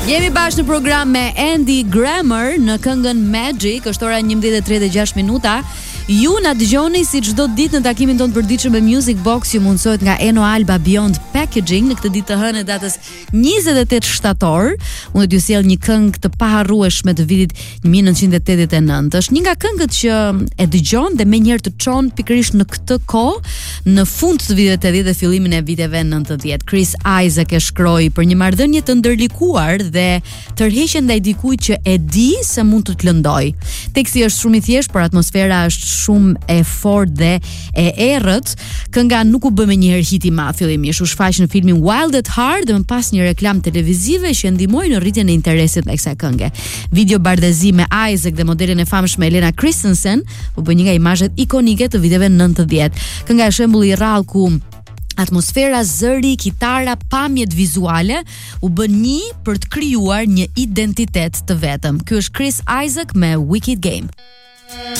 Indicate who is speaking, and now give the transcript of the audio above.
Speaker 1: Jemi bashkë në program me Andy Grammer në këngën Magic, është ora 11:36 minuta. Ju na dëgjoni si çdo ditë në takimin tonë përditshëm me Music Box, ju mundsohet nga Eno Alba Beyond Packaging në këtë ditë të hënë datës 28 shtator. Unë do t'ju sjell një këngë të paharrueshme të vitit 1989. Është një nga këngët që e dëgjon dhe menjëherë të çon pikërisht në këtë kohë, në fund të viteve 80 dhe fillimin e viteve 90. Chris Isaak e shkroi për një marrëdhënie të ndërlikuar dhe tërheqjen ndaj dikujt që e di se mund të të lëndoj. Teksti është shumë i thjeshtë, por atmosfera është shumë e fortë dhe e errët. Kënga nuk u bë më njëherë hit i madh fillimisht, u shfaq në filmin Wild at Heart dhe më pas një reklam televizive që ndihmoi në rritjen e interesit ndaj kësaj kënge. Video bardhazi me Isaac dhe modelin e famshme Elena Christensen u bë një nga imazhet ikonike të viteve 90. Kënga është shembull i rrallë ku atmosfera, zëri, kitara, pamjet vizuale u bën një për të krijuar një identitet të vetëm. Ky është Chris Isaak me Wicked Game.